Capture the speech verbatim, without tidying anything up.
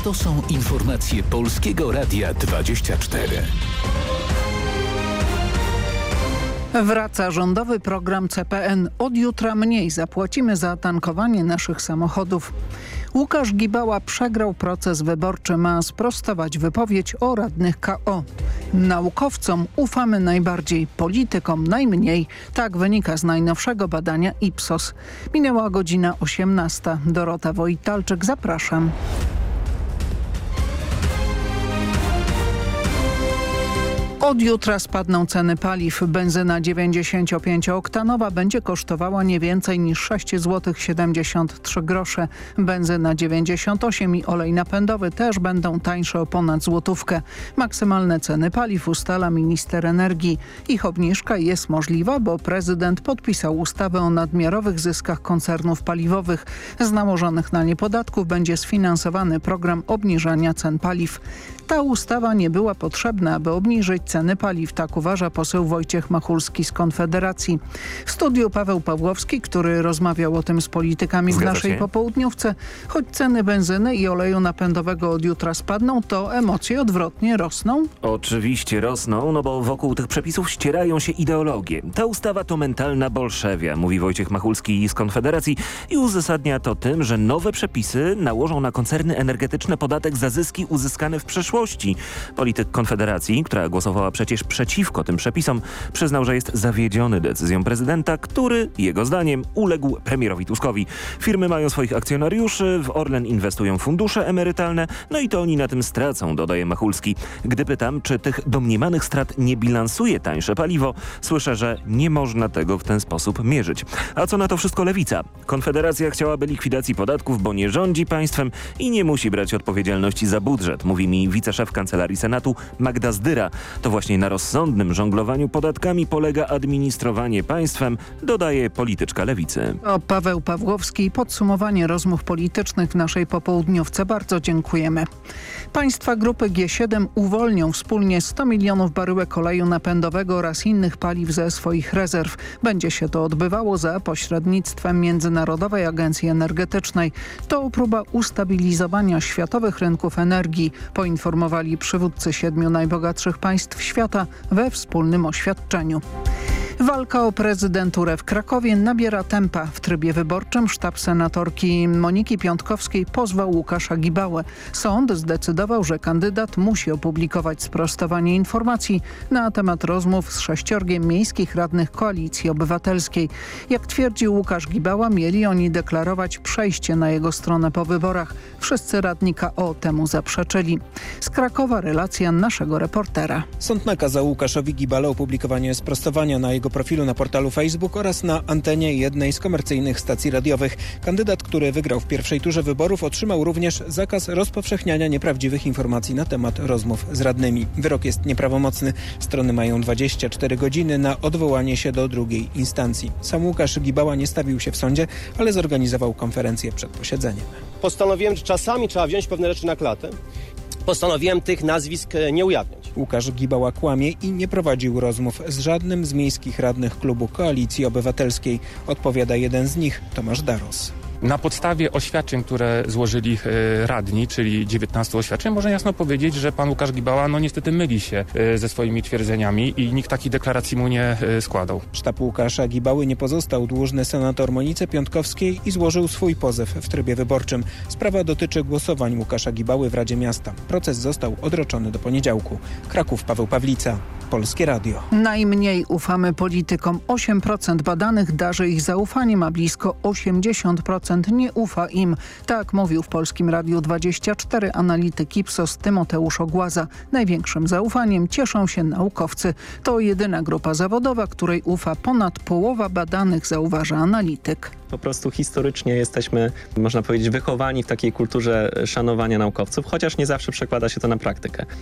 To są informacje Polskiego Radia dwadzieścia cztery. Wraca rządowy program C P N. Od jutra mniej zapłacimy za tankowanie naszych samochodów. Łukasz Gibała przegrał proces wyborczy, ma sprostować wypowiedź o radnych K O. Naukowcom ufamy najbardziej, politykom najmniej. Tak wynika z najnowszego badania Ipsos. Minęła godzina osiemnasta. Dorota Wojtalczyk, zapraszam. Od jutra spadną ceny paliw. Benzyna dziewięćdziesięciopięciooktanowa będzie kosztowała nie więcej niż sześć złotych siedemdziesiąt trzy grosze. Benzyna dziewięćdziesiąt osiem i olej napędowy też będą tańsze o ponad złotówkę. Maksymalne ceny paliw ustala minister energii. Ich obniżka jest możliwa, bo prezydent podpisał ustawę o nadmiarowych zyskach koncernów paliwowych. Z nałożonych na nie podatków będzie sfinansowany program obniżania cen paliw. Ta ustawa nie była potrzebna, aby obniżyć ceny paliw, tak uważa poseł Wojciech Machulski z Konfederacji. W studiu Paweł Pawłowski, który rozmawiał o tym z politykami w naszej popołudniówce. Choć ceny benzyny i oleju napędowego od jutra spadną, to emocje odwrotnie rosną? Oczywiście rosną, no bo wokół tych przepisów ścierają się ideologie. Ta ustawa to mentalna bolszewia, mówi Wojciech Machulski z Konfederacji i uzasadnia to tym, że nowe przepisy nałożą na koncerny energetyczne podatek za zyski uzyskane w przeszłości. Polityk Konfederacji, która głosowała przecież przeciwko tym przepisom, przyznał, że jest zawiedziony decyzją prezydenta, który, jego zdaniem, uległ premierowi Tuskowi. Firmy mają swoich akcjonariuszy, w Orlen inwestują fundusze emerytalne, no i to oni na tym stracą, dodaje Machulski. Gdy pytam, czy tych domniemanych strat nie bilansuje tańsze paliwo, słyszę, że nie można tego w ten sposób mierzyć. A co na to wszystko Lewica? Konfederacja chciałaby likwidacji podatków, bo nie rządzi państwem i nie musi brać odpowiedzialności za budżet, mówi mi wiceszef Kancelarii Senatu Magda Zdyra. To właśnie na rozsądnym żonglowaniu podatkami polega administrowanie państwem, dodaje polityczka Lewicy. O Paweł Pawłowski, podsumowanie rozmów politycznych w naszej popołudniówce. Bardzo dziękujemy. Państwa grupy G siedem uwolnią wspólnie sto milionów baryłek oleju napędowego oraz innych paliw ze swoich rezerw. Będzie się to odbywało za pośrednictwem Międzynarodowej Agencji Energetycznej. To próba ustabilizowania światowych rynków energii, poinformowali przywódcy siedmiu najbogatszych państw świata we wspólnym oświadczeniu. Walka o prezydenturę w Krakowie nabiera tempa. W trybie wyborczym sztab senatorki Moniki Piątkowskiej pozwał Łukasza Gibałę. Sąd zdecydował, że kandydat musi opublikować sprostowanie informacji na temat rozmów z sześciorgiem miejskich radnych Koalicji Obywatelskiej. Jak twierdził Łukasz Gibała, mieli oni deklarować przejście na jego stronę po wyborach. Wszyscy radni K O temu zaprzeczyli. Z Krakowa relacja naszego reportera. Sąd nakazał Łukaszowi Gibale opublikowanie sprostowania na jego profilu na portalu Facebook oraz na antenie jednej z komercyjnych stacji radiowych. Kandydat, który wygrał w pierwszej turze wyborów, otrzymał również zakaz rozpowszechniania nieprawdziwych informacji na temat rozmów z radnymi. Wyrok jest nieprawomocny. Strony mają dwadzieścia cztery godziny na odwołanie się do drugiej instancji. Sam Łukasz Gibała nie stawił się w sądzie, ale zorganizował konferencję przed posiedzeniem. Postanowiłem, że czasami trzeba wziąć pewne rzeczy na klatę. Postanowiłem tych nazwisk nie ujawniać. Łukasz Gibała kłamie i nie prowadził rozmów z żadnym z miejskich radnych klubu Koalicji Obywatelskiej. Odpowiada jeden z nich, Tomasz Daros. Na podstawie oświadczeń, które złożyli y, radni, czyli dziewiętnastu oświadczeń, można jasno powiedzieć, że pan Łukasz Gibała no niestety myli się y, ze swoimi twierdzeniami i nikt takiej deklaracji mu nie y, składał. Sztab Łukasza Gibały nie pozostał dłużny senator Monice Piątkowskiej i złożył swój pozew w trybie wyborczym. Sprawa dotyczy głosowań Łukasza Gibały w Radzie Miasta. Proces został odroczony do poniedziałku. Kraków, Paweł Pawlica, Polskie Radio. Najmniej ufamy politykom. osiem procent badanych darzy ich zaufaniem, a blisko osiemdziesiąt procent nie ufa im. Tak mówił w Polskim Radiu dwadzieścia cztery analityk Ipsos Tymoteusz Ogłaza. Największym zaufaniem cieszą się naukowcy. To jedyna grupa zawodowa, której ufa ponad połowa badanych, zauważa analityk. Po prostu historycznie jesteśmy, można powiedzieć, wychowani w takiej kulturze szanowania naukowców, chociaż nie zawsze przekłada się to na praktykę.